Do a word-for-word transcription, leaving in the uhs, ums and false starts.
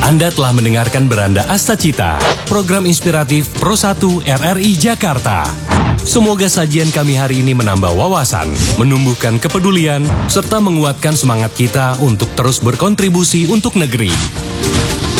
Anda telah mendengarkan Beranda Astacita, program inspiratif Pro satu R R I Jakarta. Semoga sajian kami hari ini menambah wawasan, menumbuhkan kepedulian, serta menguatkan semangat kita untuk terus berkontribusi untuk negeri.